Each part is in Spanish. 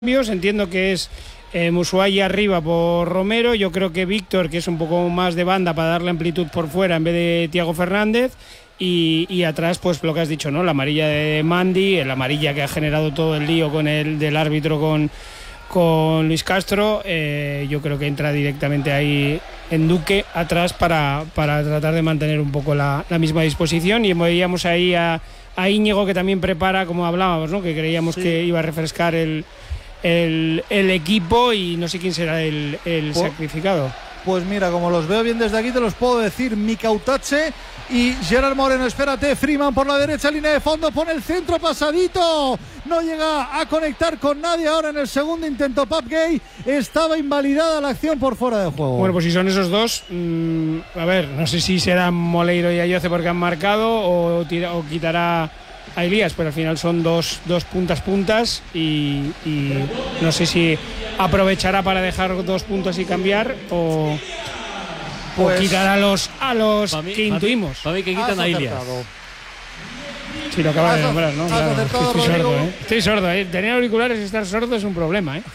Entiendo que es Musuayi arriba por Romero. Yo creo que Víctor, que es un poco más de banda para darle amplitud por fuera en vez de Thiago Fernández. Y atrás, pues lo que has dicho, ¿no? La amarilla de Mandy, la amarilla que ha generado todo el lío con el del árbitro con Luis Castro. Yo creo que entra directamente ahí en Duque atrás para tratar de mantener un poco la misma disposición. Y veíamos ahí a Íñigo, que también prepara, como hablábamos, ¿no? Que creíamos que iba a refrescar el equipo, y no sé quién será el sacrificado. Pues mira, como los veo bien desde aquí, te los puedo decir: Mikautache y Gerard Moreno. Espérate, Freeman por la derecha, línea de fondo, pone el centro pasadito, no llega a conectar con nadie. Ahora en el segundo intento, Pape Gueye, estaba invalidada la acción por fuera de juego. Bueno, pues si son esos dos, a ver, no sé si serán Moleiro y Ayoce porque han marcado, o quitará a Elías, pero al final son dos puntas y no sé si aprovechará para dejar 2 puntos y cambiar, o quitar a los que intuimos. Para mí que quitan a Elías. Sí, lo acaba de nombrar, ¿no? Claro, estoy sordo, ¿eh? Estoy sordo, ¿eh? Tener auriculares y estar sordo es un problema, ¿eh?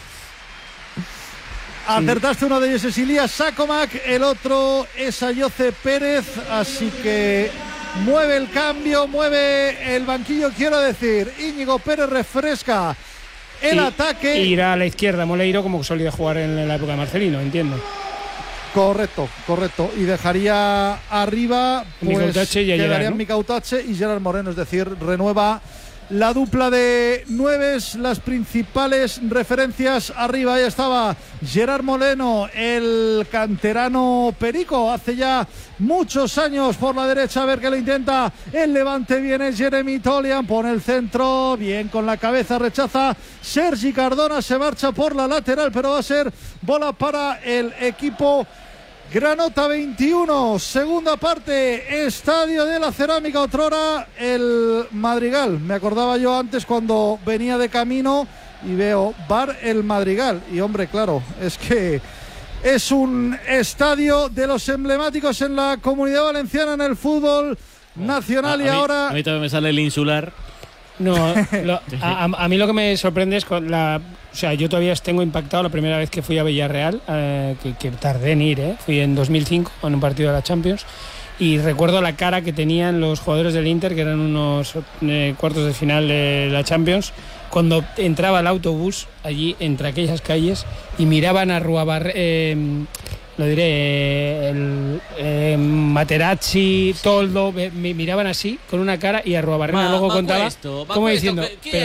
Acertaste, uno de ellos es Ilías Sakomak, el otro es Ayoce Pérez, así que mueve el cambio, mueve el banquillo, quiero decir. Íñigo Pérez refresca el ataque. Irá a la izquierda Moleiro, como solía jugar en la época de Marcelino, entiendo. Correcto. Y dejaría arriba, pues quedarían Mikautache y Gerard Moreno, es decir, renueva la dupla de nueves, las principales referencias arriba. Ahí estaba Gerard Moreno, el canterano perico, hace ya muchos años, por la derecha, a ver que lo intenta el Levante. Viene Jeremy Tolian, pone el centro, bien con la cabeza, rechaza Sergi Cardona, se marcha por la lateral, pero va a ser bola para el equipo Granota. 21, segunda parte, Estadio de la Cerámica, otrora el Madrigal. Me acordaba yo antes cuando venía de camino y veo Bar El Madrigal, y hombre, claro, es que es un estadio de los emblemáticos en la Comunidad Valenciana, en el fútbol nacional. Y ahora a mí también me sale el Insular. No, a mí lo que me sorprende es con o sea, yo todavía tengo impactado la primera vez que fui a Villarreal, que tardé en ir, fui en 2005 en un partido de la Champions, y recuerdo la cara que tenían los jugadores del Inter, que eran unos cuartos de final de la Champions, cuando entraba el autobús allí entre aquellas calles y miraban a lo diré, Materazzi, Toldo, miraban así con una cara, y Arruabarrena luego contaba como diciendo,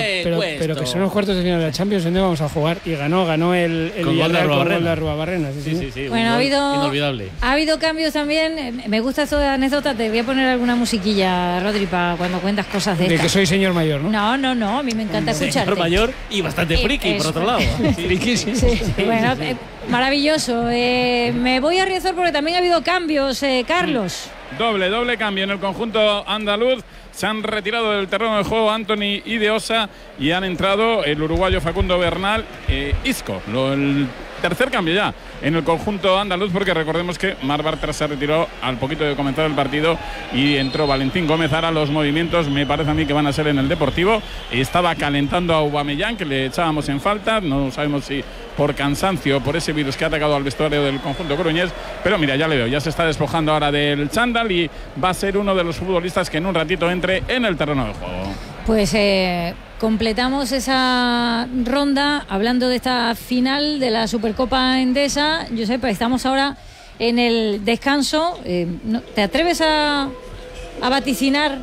pero que son los cuartos de final de la Champions, ¿dónde vamos a jugar? Y ganó el Villarreal con gol de Arruabarrena. Sí, bueno, inolvidable. Ha habido cambios también. Me gusta eso de anécdota. Te voy a poner alguna musiquilla, Rodri, para cuando cuentas cosas de estas. De que soy señor mayor, ¿no? No, a mí me encanta escucharte. Señor mayor y bastante friki, por otro lado. Friki, sí. Bueno, maravilloso. Me voy a Riazor porque también ha habido cambios, Carlos. Doble cambio en el conjunto andaluz. Se han retirado del terreno de juego Anthony y De Osa, y han entrado el uruguayo Facundo Bernal, Isco. El tercer cambio ya en el conjunto andaluz, porque recordemos que Marc Bartra se retiró al poquito de comenzar el partido y entró Valentín Gómez. Ahora los movimientos me parece a mí que van a ser en el Deportivo. Estaba calentando a Aubameyang, que le echábamos en falta, no sabemos si por cansancio o por ese virus que ha atacado al vestuario del conjunto coruñés, pero mira, ya le veo, ya se está despojando ahora del chándal y va a ser uno de los futbolistas que en un ratito entre en el terreno de juego. Pues completamos esa ronda hablando de esta final de la Supercopa Endesa. Josep, estamos ahora en el descanso. ¿Te atreves a vaticinar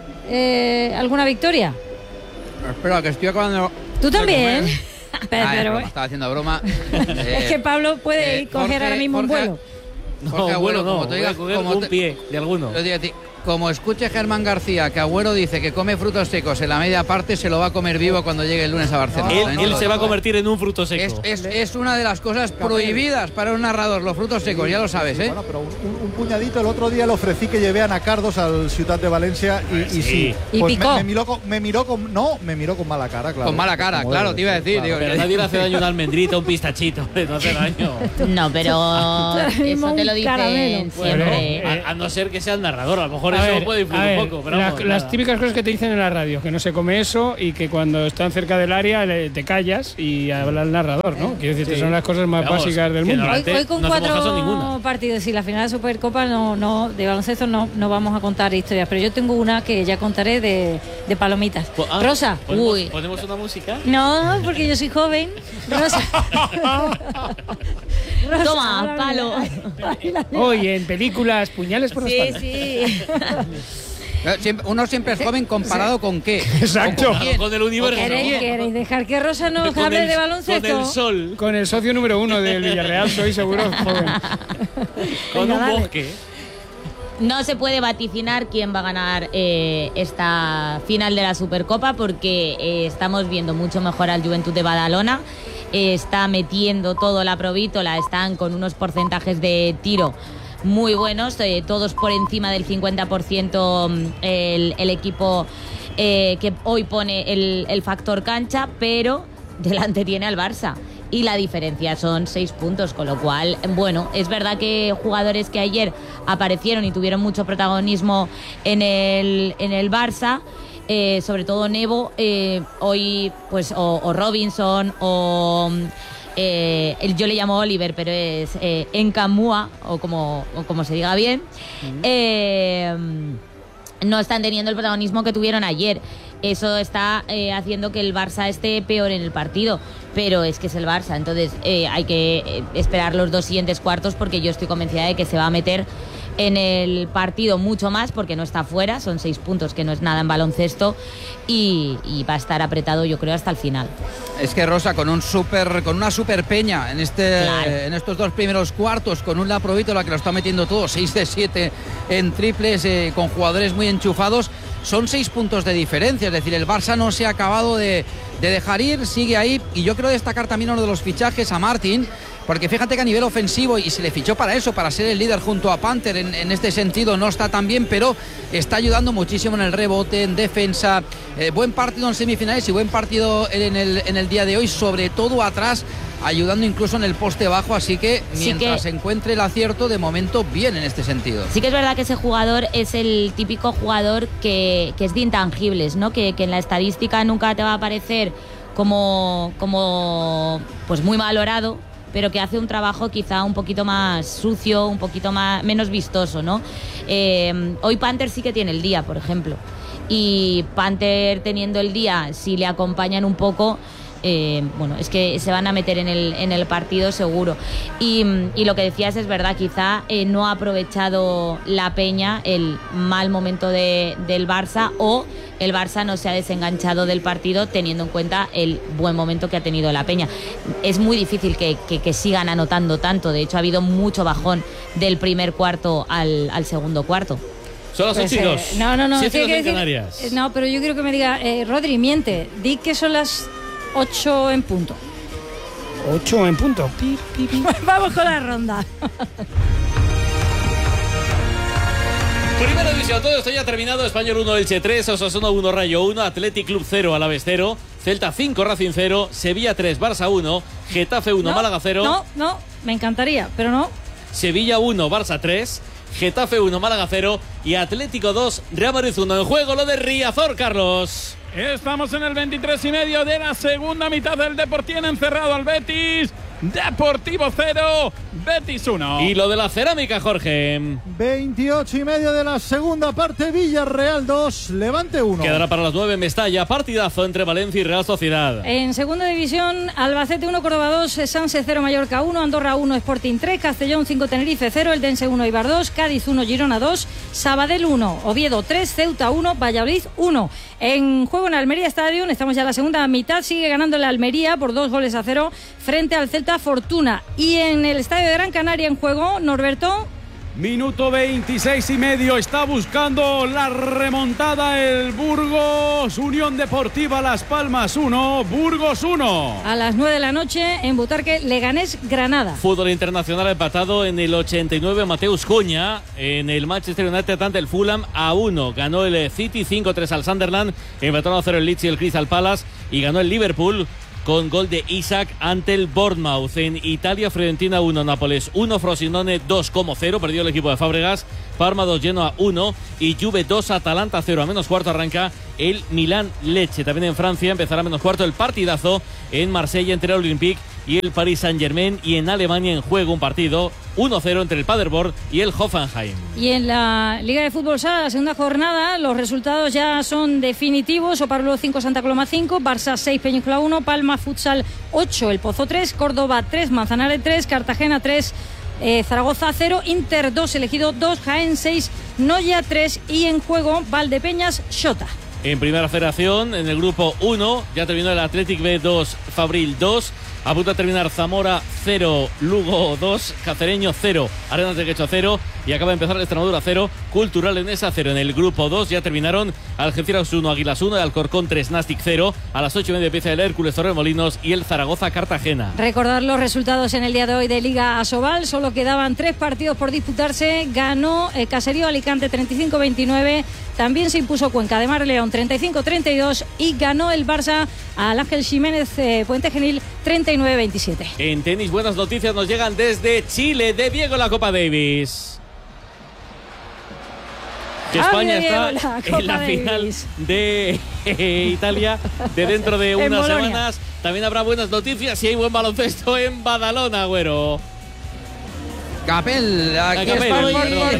alguna victoria? Espera, que estoy acabando. ¿Tú también? Pero estaba haciendo broma. Es que Pablo puede coger ahora mismo un vuelo. Jorge Agüero, no, como te digas, como un pie de alguno. Yo digo a ti, como escuche Germán García que Agüero dice que come frutos secos en la media parte, se lo va a comer vivo cuando llegue el lunes a Barcelona. Él se va a convertir en un fruto seco. Es una de las cosas prohibidas para un narrador, los frutos secos, ya lo sabes, ¿eh? Bueno, pero un puñadito. El otro día le ofrecí que llevé a Nacardos al Ciudad de Valencia y sí. Y pues picó. me miró con mala cara, claro. Con mala cara, claro, te iba a decir. Claro, pero nadie le hace daño a una almendrita, un pistachito, no hace daño. No, pero eso te lo dicen siempre. A no ser que sea el narrador, a lo mejor por eso puede influir un poco. Pero las típicas cosas que te dicen en la radio, que no se come eso y que cuando están cerca del área te callas y habla el narrador, ¿no? Quiero decir, que son las cosas más básicas del mundo. Hoy con 4 partidos y la final de Supercopa de baloncesto no vamos a contar historias, pero yo tengo una que ya contaré de palomitas. Rosa, ¿Ponemos una música? No, porque yo soy joven. Rosa. Toma, palo. Hoy en películas, puñales por la espalda. Sí. Uno siempre es joven comparado con qué. Exacto. Con el universo. ¿Queréis dejar que Rosa nos hable de baloncesto? Con el sol. Con el socio número 1 del Villarreal soy seguro joven. Con un bosque. No se puede vaticinar quién va a ganar esta final de la Supercopa porque estamos viendo mucho mejor al Juventud de Badalona. Está metiendo todo la provítola, están con unos porcentajes de tiro muy buenos, todos por encima del 50% el equipo que hoy pone el factor cancha, pero delante tiene al Barça. Y la diferencia son 6 puntos, con lo cual, bueno, es verdad que jugadores que ayer aparecieron y tuvieron mucho protagonismo en el Barça, sobre todo Nebo, hoy pues o Robinson o yo le llamo Oliver, pero es Encamúa o como se diga bien, no están teniendo el protagonismo que tuvieron ayer. Eso está haciendo que el Barça esté peor en el partido, pero es que es el Barça, entonces hay que esperar los 2 siguientes cuartos porque yo estoy convencida de que se va a meter en el partido mucho más porque no está fuera, son 6 puntos que no es nada en baloncesto y va a estar apretado yo creo hasta el final. Es que Rosa con una super peña en estos 2 primeros cuartos, con un La Provítola que lo está metiendo todo, 6 de 7 en triples, con jugadores muy enchufados, son 6 puntos de diferencia, es decir, el Barça no se ha acabado de dejar ir, sigue ahí, y yo quiero destacar también uno de los fichajes a Martin, porque fíjate que a nivel ofensivo, y se le fichó para eso, para ser el líder junto a Panther, en este sentido no está tan bien, pero está ayudando muchísimo en el rebote, en defensa, buen partido en semifinales y buen partido en el día de hoy, sobre todo atrás, ayudando incluso en el poste bajo, así que mientras se encuentre el acierto, de momento bien en este sentido. Sí que es verdad que ese jugador es el típico jugador que es de intangibles, ¿no? Que en la estadística nunca te va a aparecer como pues muy valorado, pero que hace un trabajo quizá un poquito más sucio, un poquito menos vistoso, ¿no? Hoy Panther sí que tiene el día, por ejemplo, y Panther teniendo el día, si le acompañan un poco, bueno, es que se van a meter en el partido seguro. Y lo que decías es verdad, quizá no ha aprovechado la Peña el mal momento del Barça, o el Barça no se ha desenganchado del partido teniendo en cuenta el buen momento que ha tenido la Peña. Es muy difícil que sigan anotando tanto, de hecho ha habido mucho bajón del primer cuarto al segundo cuarto. Son las 8 y 2. No, 7 en Canarias. No, pero yo quiero que me diga, Rodri, miente, di que son las 8 en punto. 8 en punto. Vamos con la ronda. Primera división, todo esto ya terminado. Español 1, Elche 3, Osasuna 1, Rayo 1, Athletic Club 0, Alavés 0, Celta 5, Racing 0, Sevilla 3, Barça 1, Getafe 1, Málaga 0. No, me encantaría, pero no. Sevilla 1, Barça 3, Getafe 1, Málaga 0 y Atlético 2, Real Madrid 1. En juego lo de Riazor, Carlos. Estamos en el 23:30 de la segunda mitad del Depor. Tiene encerrado al Betis. Deportivo 0, Betis 1. Y lo de la cerámica, Jorge. 28:30 de la segunda parte, Villarreal 2, Levante 1. Quedará para las 9 en Mestalla, partidazo entre Valencia y Real Sociedad. En segunda división, Albacete 1, Córdoba 2, Sanse 0, Mallorca 1, Andorra 1, Sporting 3, Castellón 5, Tenerife 0, Eldense 1, Eibar 2, Cádiz 1, Girona 2, Sabadell 1, Oviedo 3, Ceuta 1, Valladolid 1. En juego en Almería Stadium, estamos ya en la segunda mitad, sigue ganando la Almería por 2-0 frente al Celta Fortuna. Y en el estadio de Gran Canaria en juego, Norberto. Minuto 26:30, está buscando la remontada el Burgos, Unión Deportiva Las Palmas 1, Burgos 1. A las 9 de la noche en Butarque, Leganés Granada. Fútbol internacional empatado en el 89, Mateus Cunha, en el Manchester United ante el Fulham a 1. Ganó el City 5-3 al Sunderland, empataron a 0 el Leeds y el Crystal Palace, y ganó el Liverpool con gol de Isaac ante el Bournemouth. En Italia, Fiorentina 1, Nápoles 1, Frosinone 2,0, perdió el equipo de Fábregas. Parma 2, Genoa 1 y Juve 2, Atalanta 0. A menos cuarto arranca el Milán-Lecce. También en Francia empezará a menos cuarto el partidazo en Marsella entre el Olympique y el Paris Saint-Germain, y en Alemania en juego un partido 1-0 entre el Paderborn y el Hoffenheim. Y en la Liga de Fútbol Sala, la segunda jornada, los resultados ya son definitivos. Oparrulo 5, Santa Coloma 5, Barça 6, Peñíscola 1, Palma Futsal 8, El Pozo 3, Córdoba 3, Manzanares 3, Cartagena 3, Zaragoza 0, Inter 2, Elegido 2, Jaén 6, Noya 3 y en juego Valdepeñas Xota. En Primera Federación, en el grupo 1, ya terminó el Athletic B 2, Fabril 2. A punto de terminar Zamora 0, Lugo 2, Cacereño 0, Arenas de Quecho 0 y acaba de empezar el Extremadura 0, Cultural Leonesa 0. En el grupo 2 ya terminaron Algeciras 1, Águilas 1, Alcorcón 3, Nastic 0. A las 8:30 empieza el Hércules Torremolinos y el Zaragoza Cartagena. Recordar los resultados en el día de hoy de Liga Asobal. Solo quedaban 3 partidos por disputarse. Ganó Caserío Alicante 35-29. También se impuso Cuenca de Mar León 35-32 y ganó el Barça al Ángel Jiménez Puente Genil 39-27. En tenis, buenas noticias nos llegan desde Chile, de Diego la Copa Davis. Que España está en la final de Italia de dentro de unas semanas. También habrá buenas noticias y hay buen baloncesto en Badalona, Agüero. Capel, aquí Capel.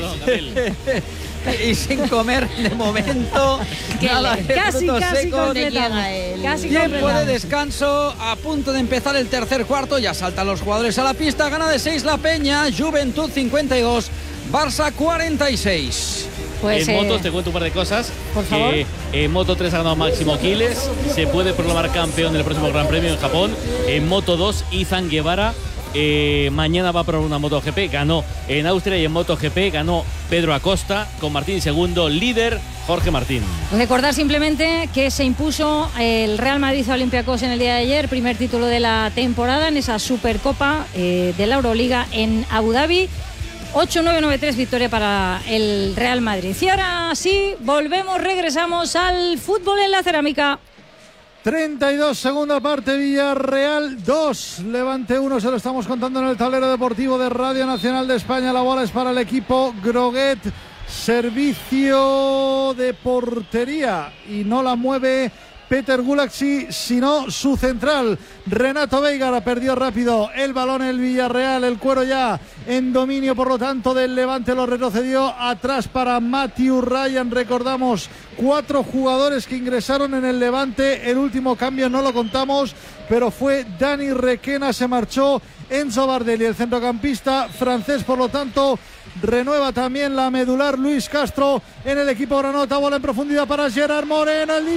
Y sin comer de momento. Casi Tiempo de descanso, a punto de empezar el tercer cuarto. Ya saltan los jugadores a la pista. Gana de 6 la Peña, Juventud 52, Barça 46. Pues, en motos te cuento un par de cosas. Por favor. En Moto 3 ha ganado Máximo Quiles, se puede proclamar campeón del próximo Gran Premio en Japón. En Moto 2, Izan Guevara mañana va a probar una MotoGP, ganó en Austria, y en MotoGP ganó Pedro Acosta con Martín segundo, líder Jorge Martín. Recordar simplemente que se impuso el Real Madrid a Olympiacos en el día de ayer, primer título de la temporada en esa Supercopa de la Euroliga en Abu Dhabi. 8-9-9-3 victoria para el Real Madrid. Y ahora sí, regresamos al fútbol en la cerámica. 32, segunda parte, Villarreal 2, Levante 1, se lo estamos contando en el tablero deportivo de Radio Nacional de España. La bola es para el equipo Groguet, servicio de portería y no la mueve Peter Gulaxi, sino su central, Renato Veigara. Perdió rápido el balón el Villarreal, el cuero ya en dominio, por lo tanto, del Levante. Lo retrocedió atrás para Matthew Ryan. Recordamos 4 jugadores que ingresaron en el Levante. El último cambio no lo contamos, pero fue Dani Requena, se marchó Enzo Bardelli, el centrocampista francés. Por lo tanto, renueva también la medular Luis Castro en el equipo granota. Bola en profundidad para Gerard Moreno, el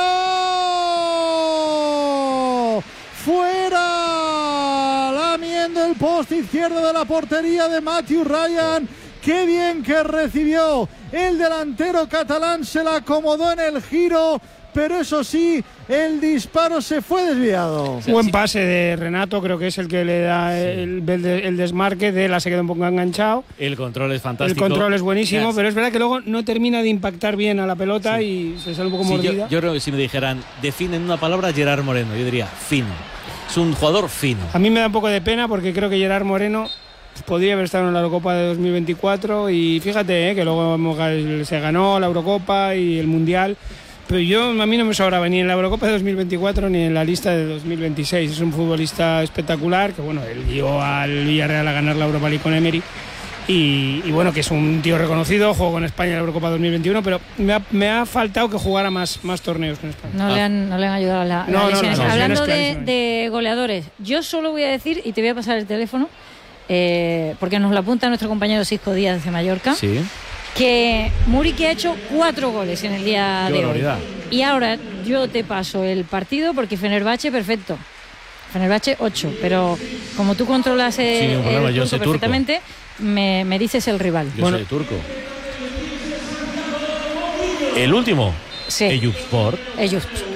disparo fuera, lamiendo el poste izquierdo de la portería de Matthew Ryan. Qué bien que recibió el delantero catalán, se la acomodó en el giro, pero eso sí, el disparo se fue desviado. Buen pase de Renato, creo que es el que le da el desmarque. De la se queda un poco enganchado. El control es fantástico. El control es buenísimo, pero es verdad que luego no termina de impactar bien a la pelota y se sale un poco mordida. Yo creo que si me dijeran, definen una palabra, Gerard Moreno, yo diría fino. Es un jugador fino. A mí me da un poco de pena porque creo que Gerard Moreno podría haber estado en la Eurocopa de 2024 y fíjate que luego se ganó la Eurocopa y el Mundial. Pero a mí no me sobraba ni en la Eurocopa de 2024 ni en la lista de 2026. Es un futbolista espectacular, que bueno, él guió al Villarreal a ganar la Europa League con Emery. Y bueno, que es un tío reconocido, jugó con España en la Eurocopa 2021, pero me ha faltado que jugara más torneos con España. No le han ayudado a la lesiones. Hablando de goleadores, yo solo voy a decir, y te voy a pasar el teléfono, porque nos lo apunta nuestro compañero Cisco Díaz de Mallorca. Sí. Que Muriqui ha hecho 4 goles en el día de hoy. Y ahora yo te paso el partido porque Fenerbahce, perfecto. Fenerbahce 8, pero como tú controlas el punto perfectamente, me dices el rival. Yo soy turco. ¿El último? Sí. Eyüpspor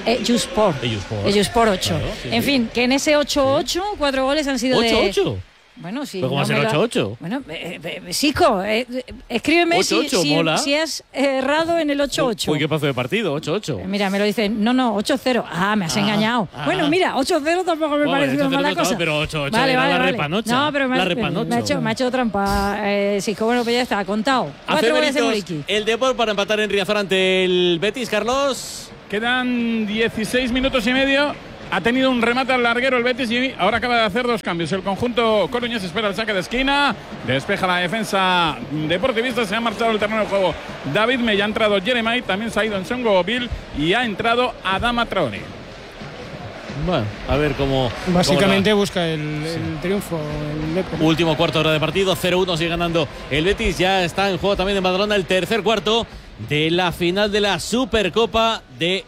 8. Claro, sí. En fin, que en ese 8-8, 4 goles han sido 8-8. Bueno, sí. ¿Pero cómo va a ser 8-8? Bueno, Sico, escríbeme 8-8, si has errado en el 8-8. Uy, qué paso de partido, 8-8. Mira, me lo dicen, no, 8-0. Ah, me has engañado. Bueno, mira, 8-0 tampoco me parece una mala cosa. Pero 8-8 vale, era vale, la repanocha. No, pero me ha hecho trampa, Sico. Bueno, pues ya está, contado. 4 goles de Muriqui. El Depor para empatar en Riazor ante el Betis, Carlos. Quedan 16 minutos y medio. Ha tenido un remate al larguero el Betis y ahora acaba de hacer 2 cambios. El conjunto coruñés espera el saque de esquina. Despeja la defensa deportivista. Se ha marchado el terreno de juego David Mella. Ha entrado Jeremai. También se ha ido en Songo Bill. Y ha entrado Adama Traoré. Bueno, a ver cómo. Básicamente busca el triunfo. Último cuarto de hora de partido. 0-1 sigue ganando el Betis. Ya está en juego también en Badalona el tercer cuarto de la final de la Supercopa de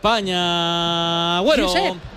España. Bueno,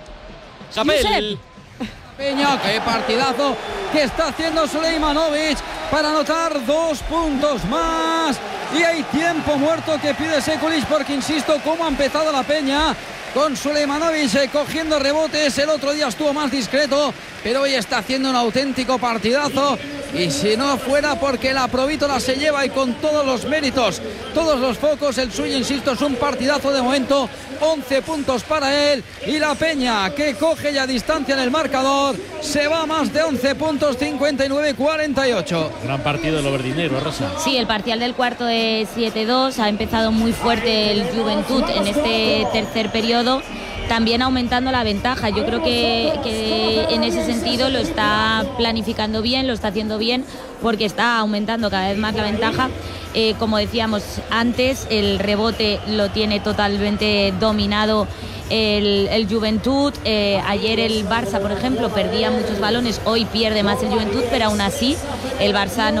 Capel. Peña, qué partidazo que está haciendo Sulejmanovic para anotar 2 puntos más. Y hay tiempo muerto que pide Sekulic porque, insisto, cómo ha empezado la Peña con Sulejmanovic cogiendo rebotes. El otro día estuvo más discreto, pero hoy está haciendo un auténtico partidazo. Y si no fuera porque la Provítola se lleva y con todos los méritos, todos los focos, el suyo, insisto, es un partidazo de momento. 11 puntos para él y la Peña, que coge ya distancia en el marcador, se va a más de 11 puntos, 59-48. Gran partido del Overdinero, Rosa. Sí, el parcial del cuarto es 7-2. Ha empezado muy fuerte el Juventud en este tercer periodo, también aumentando la ventaja. Yo creo que en ese sentido lo está planificando bien, lo está haciendo bien, porque está aumentando cada vez más la ventaja. Como decíamos antes, el rebote lo tiene totalmente dominado el Juventud. Ayer el Barça, por ejemplo, perdía muchos balones, hoy pierde más el Juventud, pero aún así el Barça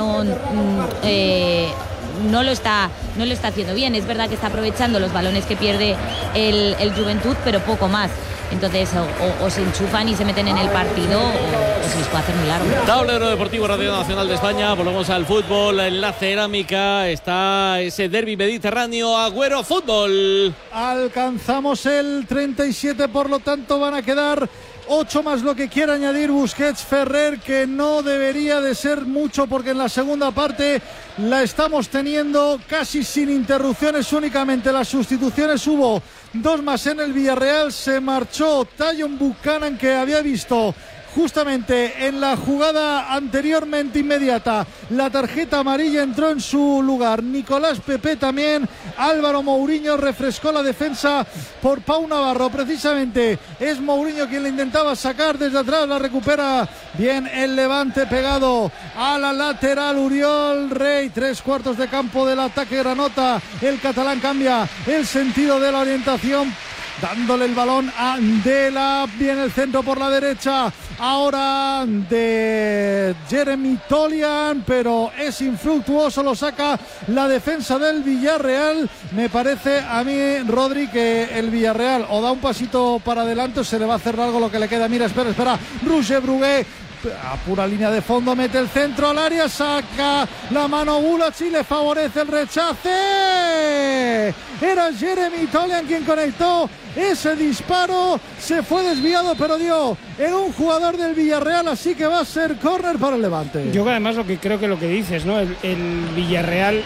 no lo está haciendo bien. Es verdad que está aprovechando los balones que pierde el Juventud, pero poco más. Entonces o se enchufan y se meten en el partido o se les puede hacer muy largo. Tablero Deportivo Radio Nacional de España. Volvemos al fútbol. En la cerámica está ese derbi mediterráneo. Agüero Fútbol. Alcanzamos el 37, por lo tanto van a quedar 8 más lo que quiera añadir Busquets. Ferrer, que no debería de ser mucho porque en la segunda parte la estamos teniendo casi sin interrupciones, únicamente las sustituciones. Hubo 2 más en el Villarreal. Se marchó Tajon Buchanan, que había visto justamente en la jugada anteriormente inmediata la tarjeta amarilla, entró en su lugar Nicolás Pepe también. Álvaro Mourinho refrescó la defensa por Pau Navarro. Precisamente es Mourinho quien le intentaba sacar desde atrás, la recupera bien el Levante pegado a la lateral. Uriol Rey, 3/4 de campo del ataque granota. El catalán cambia el sentido de la orientación, dándole el balón a Dela. Viene el centro por la derecha ahora de Jeremy Tolian, pero es infructuoso, lo saca la defensa del Villarreal. Me parece a mí, Rodri, que el Villarreal o da un pasito para adelante o se le va a hacer largo lo que le queda. Mira, espera, Roger Brugué a pura línea de fondo, mete el centro al área, saca la mano Bulach y le favorece el rechace. Era Jeremy Tolian quien conectó ese disparo, se fue desviado pero dio en un jugador del Villarreal, así que va a ser córner para el Levante. Yo además lo que dices, ¿no? El Villarreal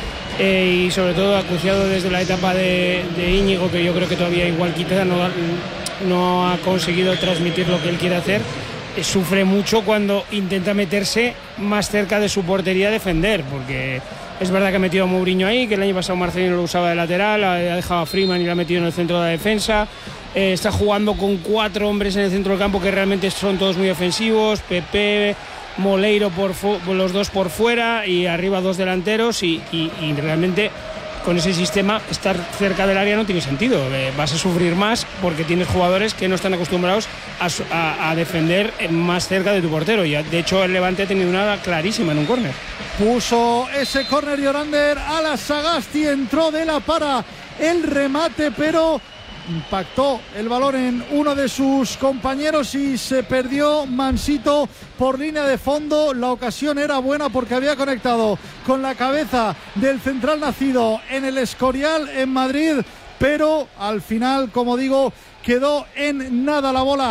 y sobre todo acuciado desde la etapa de Íñigo, que yo creo que todavía igual quizá no ha conseguido transmitir lo que él quiere hacer. Sufre mucho cuando intenta meterse más cerca de su portería a defender, porque es verdad que ha metido a Mourinho ahí, que el año pasado Marcelino lo usaba de lateral, ha dejado a Freeman y lo ha metido en el centro de la defensa. Está jugando con 4 hombres en el centro del campo que realmente son todos muy ofensivos. Pepe, Moleiro los 2 por fuera y arriba 2 delanteros y realmente con ese sistema estar cerca del área no tiene sentido. Vas a sufrir más porque tienes jugadores que no están acostumbrados a defender más cerca de tu portero. Y de hecho el Levante ha tenido una clarísima en un córner. Puso ese córner Llorander a la Sagasti, entró de la para el remate, pero impactó el balón en uno de sus compañeros y se perdió Mansito por línea de fondo. La ocasión era buena porque había conectado con la cabeza del central nacido en el Escorial en Madrid, pero al final, como digo, quedó en nada la bola.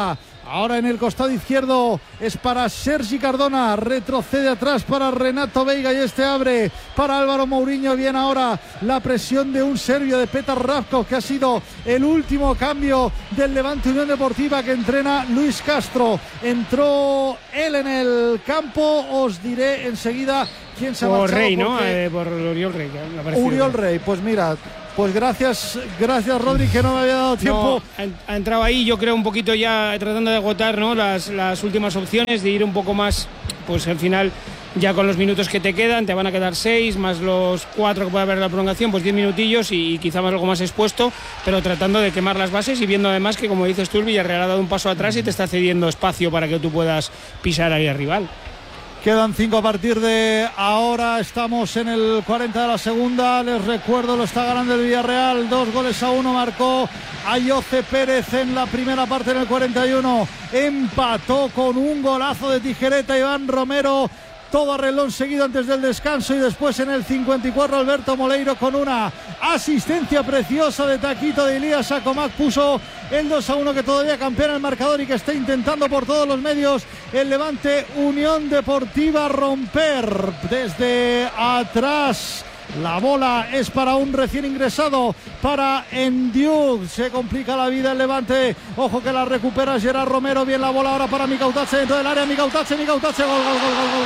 Ahora en el costado izquierdo es para Sergi Cardona, retrocede atrás para Renato Veiga y este abre para Álvaro Mourinho. Bien ahora la presión de un serbio, de Petar Ravkov, que ha sido el último cambio del Levante Unión Deportiva que entrena Luis Castro. Entró él en el campo, os diré enseguida quién se ha marchado. Por Rey, ¿no? Por Uriol Rey. Uriol Rey, pues mira. Pues gracias Rodri, que no me había dado tiempo. No, ha entrado ahí, yo creo, un poquito ya tratando de agotar, ¿no?, las últimas opciones, de ir un poco más, pues al final, ya con los minutos que te quedan, te van a quedar 6, más los 4 que puede haber la prolongación, pues 10 minutillos y quizá más algo más expuesto, pero tratando de quemar las bases y viendo además que, como dices tú, el Villarreal ha dado un paso atrás y te está cediendo espacio para que tú puedas pisar ahí al rival. Quedan 5 a partir de ahora, estamos en el 40 de la segunda, les recuerdo, lo está ganando el Villarreal, 2-1, marcó Ayoce Pérez en la primera parte en el 41, empató con un golazo de tijereta Iván Romero, todo a reloj seguido antes del descanso, y después en el 54 Alberto Moleiro con una asistencia preciosa de taquito de Elías Acomac puso el 2-1, que todavía campeona el marcador y que está intentando por todos los medios el Levante Unión Deportiva romper desde atrás. La bola es para un recién ingresado, para Ndiuk. Se complica la vida el Levante. Ojo que la recupera Gerard Romero. Bien la bola ahora para Mikautache dentro del área. Mikautache, gol.